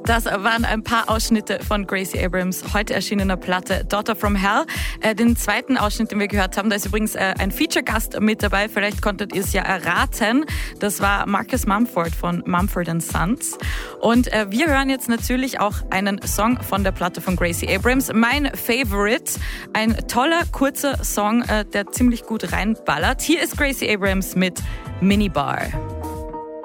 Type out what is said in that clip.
Das waren ein paar Ausschnitte von Gracie Abrams heute erschienener Platte Daughter from Hell. Den zweiten Ausschnitt, den wir gehört haben, da ist übrigens ein Feature-Gast mit dabei. Vielleicht konntet ihr es ja erraten. Das war Marcus Mumford von Mumford & Sons. Und wir hören jetzt natürlich auch einen Song von der Platte von Gracie Abrams. Mein Favorite. Ein toller, kurzer Song, der ziemlich gut reinballert. Hier ist Gracie Abrams mit Minibar.